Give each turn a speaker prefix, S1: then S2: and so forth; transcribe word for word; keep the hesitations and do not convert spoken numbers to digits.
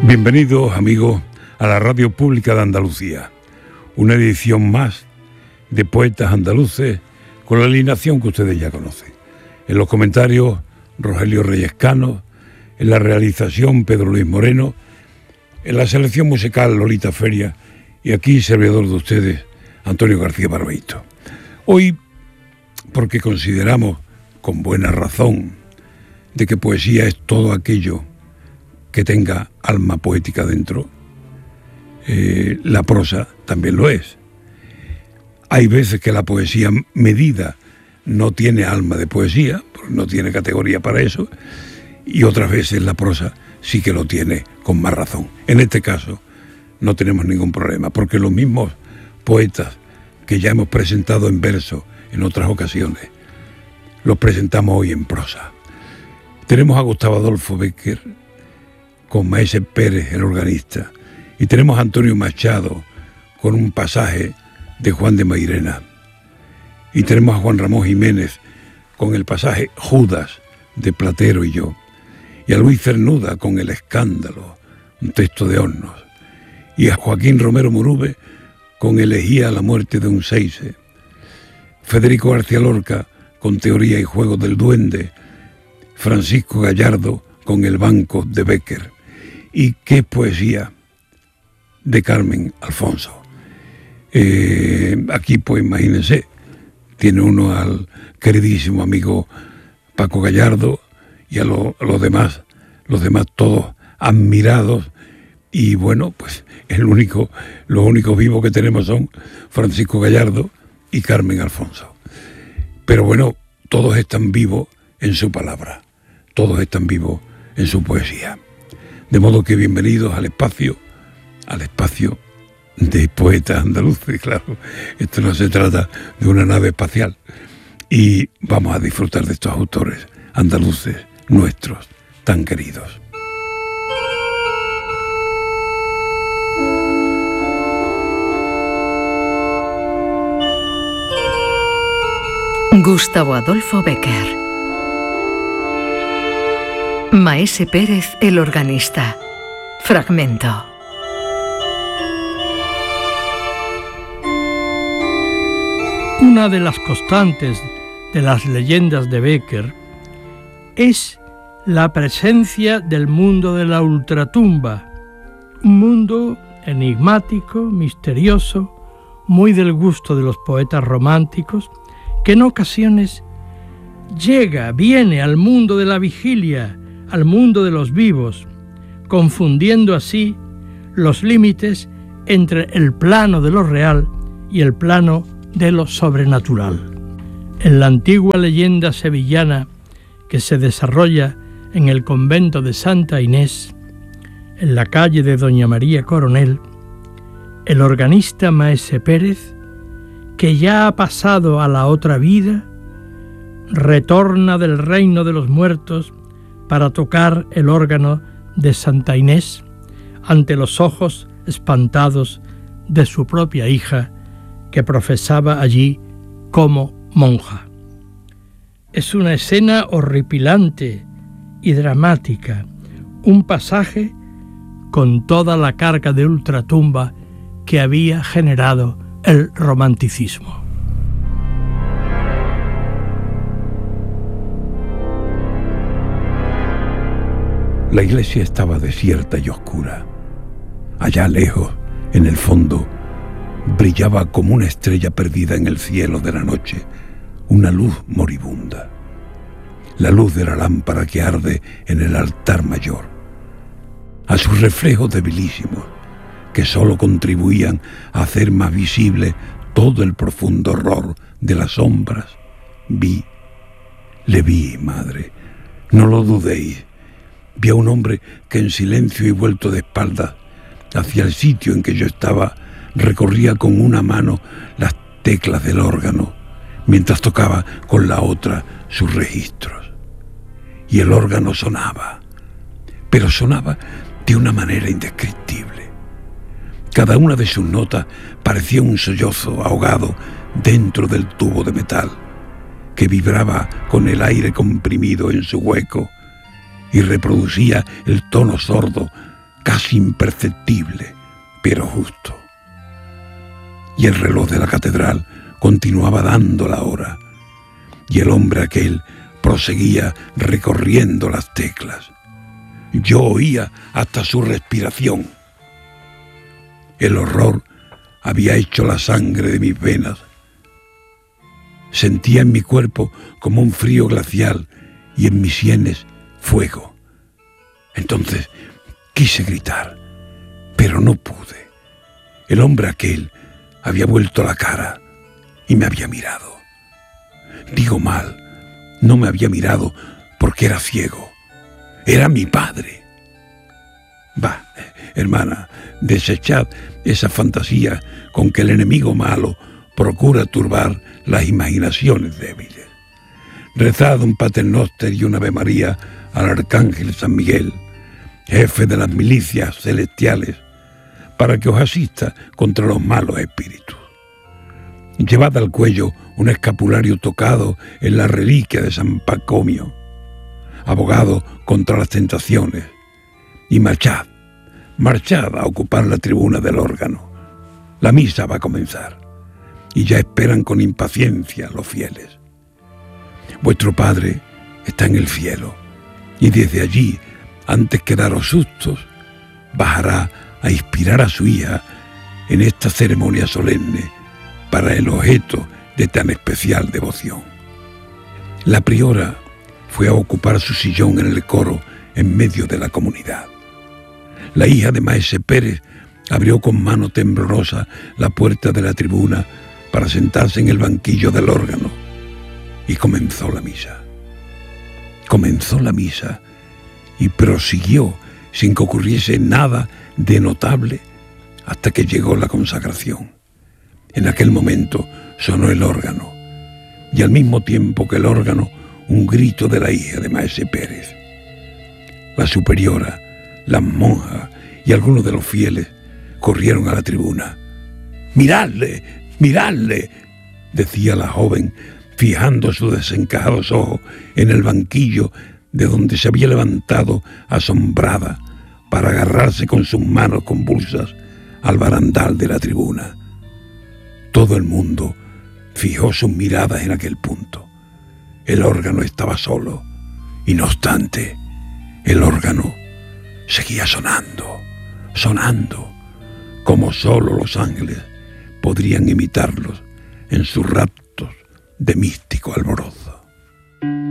S1: Bienvenidos, amigos, a la Radio Pública de Andalucía, una edición más de Poetas Andaluces con la alineación que ustedes ya conocen. En los comentarios, Rogelio Reyes Cano, en la realización, Pedro Luis Moreno, en la selección musical, Lolita Feria, y aquí, servidor de ustedes, Antonio García Barbeito. Hoy, porque consideramos, con buena razón, de que poesía es todo aquello que tenga alma poética dentro, eh, la prosa también lo es. Hay veces que la poesía medida no tiene alma de poesía, porque no tiene categoría para eso, y otras veces la prosa sí que lo tiene con más razón. En este caso no tenemos ningún problema, porque los mismos poetas que ya hemos presentado en verso en otras ocasiones, los presentamos hoy en prosa. Tenemos a Gustavo Adolfo Bécquer con Maese Pérez, el organista, y tenemos a Antonio Machado con un pasaje de Juan de Mairena, y tenemos a Juan Ramón Jiménez con el pasaje Judas de Platero y yo, y a Luis Cernuda con El Escándalo, un texto de Hornos, y a Joaquín Romero Murube con Elegía a la muerte de un Seise, Federico García Lorca con Teoría y Juego del Duende, Francisco Gallardo con El Banco de Bécquer. Y qué poesía de Carmen Alfonso. Eh, aquí, pues imagínense, tiene uno al queridísimo amigo Paco Gallardo y a, lo, a los demás, los demás todos admirados. Y bueno, pues el único, los únicos vivos que tenemos son Francisco Gallardo y Carmen Alfonso. Pero bueno, todos están vivos en su palabra, todos están vivos en su poesía. De modo que bienvenidos al espacio, al espacio de poetas andaluces, claro. Esto no se trata de una nave espacial. Y vamos a disfrutar de estos autores andaluces nuestros, tan queridos.
S2: Gustavo Adolfo Bécquer. Maese Pérez, el organista. Fragmento.
S3: Una de las constantes de las leyendas de Bécquer es la presencia del mundo de la ultratumba, un mundo enigmático, misterioso, muy del gusto de los poetas románticos, que en ocasiones llega, viene al mundo de la vigilia, al mundo de los vivos, confundiendo así los límites entre el plano de lo real y el plano de lo sobrenatural. En la antigua leyenda sevillana que se desarrolla en el convento de Santa Inés, en la calle de Doña María Coronel, el organista Maese Pérez, que ya ha pasado a la otra vida, retorna del reino de los muertos para tocar el órgano de Santa Inés ante los ojos espantados de su propia hija, que profesaba allí como monja. Es una escena horripilante y dramática, un pasaje con toda la carga de ultratumba que había generado el romanticismo.
S1: La iglesia estaba desierta y oscura. Allá lejos, en el fondo, brillaba como una estrella perdida en el cielo de la noche, una luz moribunda. La luz de la lámpara que arde en el altar mayor. A sus reflejos debilísimos, que sólo contribuían a hacer más visible todo el profundo horror de las sombras, vi, le vi, madre, no lo dudéis. Vi a un hombre que en silencio y vuelto de espaldas hacia el sitio en que yo estaba, recorría con una mano las teclas del órgano, mientras tocaba con la otra sus registros. Y el órgano sonaba, pero sonaba de una manera indescriptible. Cada una de sus notas parecía un sollozo ahogado dentro del tubo de metal, que vibraba con el aire comprimido en su hueco y reproducía el tono sordo casi imperceptible, pero justo. Y el reloj de la catedral continuaba dando la hora, y el hombre aquel proseguía recorriendo las teclas. Yo oía hasta su respiración. El horror había hecho la sangre de mis venas. Sentía en mi cuerpo como un frío glacial y en mis sienes fuego. Entonces quise gritar, pero no pude. El hombre aquel había vuelto la cara y me había mirado. Digo mal, no me había mirado porque era ciego. Era mi padre. Bah, hermana, desechad esa fantasía con que el enemigo malo procura turbar las imaginaciones débiles. Rezad un Paternoster y una Ave María al Arcángel San Miguel, jefe de las milicias celestiales, para que os asista contra los malos espíritus. Llevad al cuello un escapulario tocado en la reliquia de San Pacomio, abogado contra las tentaciones, y marchad, marchad a ocupar la tribuna del órgano. La misa va a comenzar, y ya esperan con impaciencia los fieles. Vuestro Padre está en el cielo, y desde allí, antes que daros sustos, bajará a inspirar a su hija en esta ceremonia solemne para el objeto de tan especial devoción. La priora fue a ocupar su sillón en el coro en medio de la comunidad. La hija de Maese Pérez abrió con mano temblorosa la puerta de la tribuna para sentarse en el banquillo del órgano y comenzó la misa. Comenzó la misa y prosiguió sin que ocurriese nada de notable hasta que llegó la consagración. En aquel momento sonó el órgano y al mismo tiempo que el órgano un grito de la hija de Maese Pérez. La superiora, las monjas y algunos de los fieles corrieron a la tribuna. «¡Miradle! ¡Miradle!», decía la joven, fijando sus desencajados ojos en el banquillo de donde se había levantado asombrada para agarrarse con sus manos convulsas al barandal de la tribuna. Todo el mundo fijó sus miradas en aquel punto. El órgano estaba solo y no obstante, el órgano seguía sonando, sonando, como solo los ángeles podrían imitarlos en sus raptos de místico alborozo.